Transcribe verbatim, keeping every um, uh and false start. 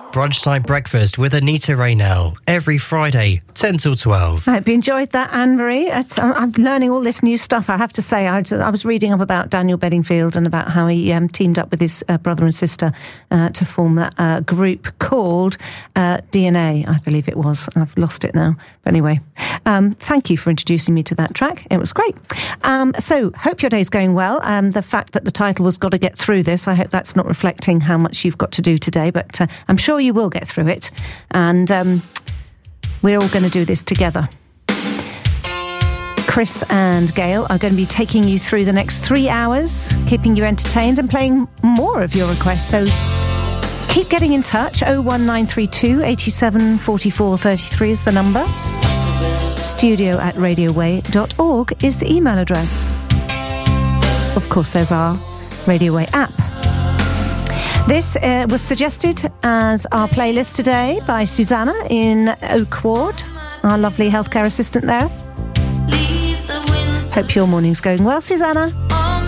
Brunchtime Breakfast with Anita Raynell. Every Friday, ten till twelve. I hope you enjoyed that, Anne-Marie. It's, I'm learning all this new stuff, I have to say. I, I was reading up about Daniel Bedingfield and about how he um, teamed up with his uh, brother and sister uh, to form that uh, group called uh, D N A, I believe it was. I've lost it now. But anyway, um, thank you for introducing me to that track. It was great. Um, so, hope your day's going well. Um, the fact that the title was Got to Get Through This, I hope that's not reflecting how much you've got to do today, but uh, I'm sure you will get through it, and um, we're all going to do this together. Chris and Gail are going to be taking you through the next three hours, keeping you entertained and playing more of your requests, so keep getting in touch. oh one nine three two, eight seven, four four three three is the number. Studio at radioway dot org is the email address. Of course, there's our Radio Way app. This uh, was suggested as our playlist today by Susanna in Oak Ward, our lovely healthcare assistant there. Hope your morning's going well, Susanna.